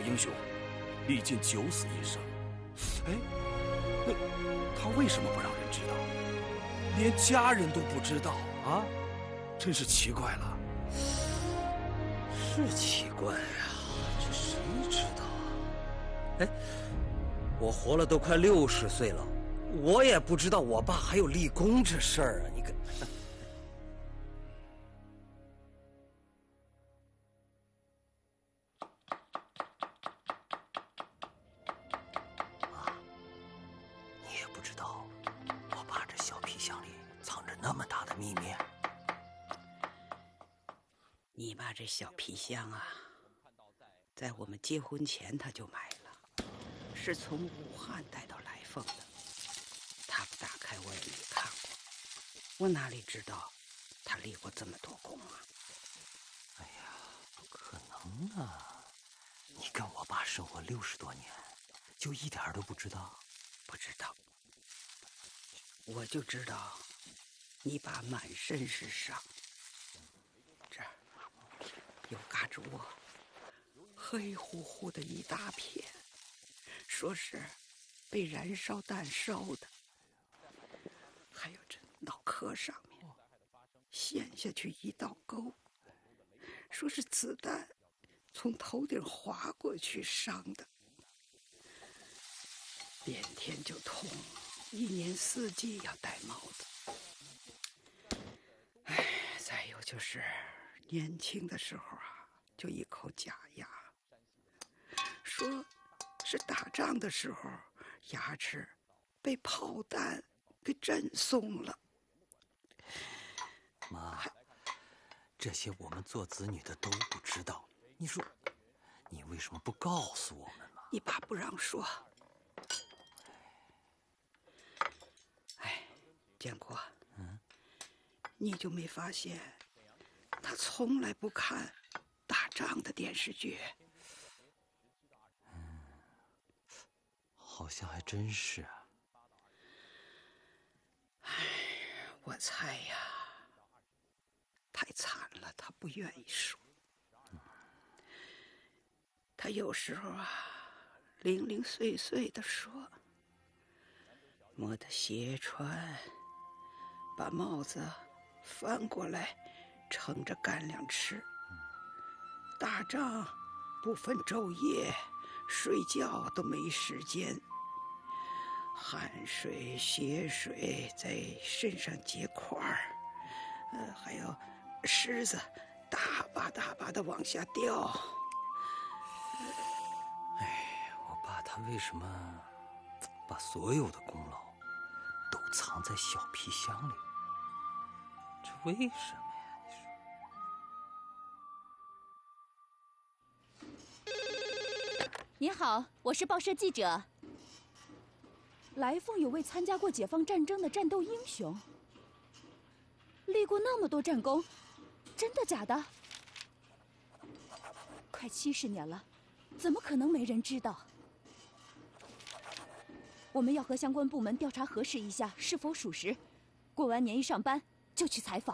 英雄，历尽九死一生。哎，那他为什么不让人知道？连家人都不知道啊，真是奇怪了。 是奇怪啊，这谁知道啊？哎，我活了都快60岁了，我也不知道我爸还有立功这事儿啊！你看。 你爸这小皮箱啊，在我们结婚前他就买了，是从武汉带到来凤的。他不打开我也没看过，我哪里知道他立过这么多功啊？ 哎呀，不可能啊！你跟我爸生活60多年，就一点都不知道？ 不知道，我就知道你爸满身是伤，这儿有嘎吱窝，黑乎乎的一大片，说是被燃烧弹烧的。还有这脑壳上面陷下去一道沟，说是子弹从头顶划过去伤的。变天就痛，一年四季要戴帽子。哎，再有就是年轻的时候啊，就一口假牙，说是打仗的时候牙齿被炮弹给震松了。 妈，这些我们做子女的都不知道，你说你为什么不告诉我们呢？ 你爸不让说。哎，建国，你就没发现他从来不看打仗的电视剧？ 好像还真是啊。 哎，我猜呀，太惨了，他不愿意说。他有时候啊，零零碎碎的说，摸的鞋穿，把帽子翻过来盛着干粮吃。打仗不分昼夜，睡觉都没时间，汗水血水在身上结块儿，还有虱子大把大把的往下掉。 哎，我爸他为什么把所有的功劳都藏在小皮箱里？这为什么呀？ 您好，我是报社记者。来凤有位参加过解放战争的战斗英雄，立过那么多战功，真的假的？快70年了，怎么可能没人知道？我们要和相关部门调查核实一下是否属实，过完年一上班就去采访。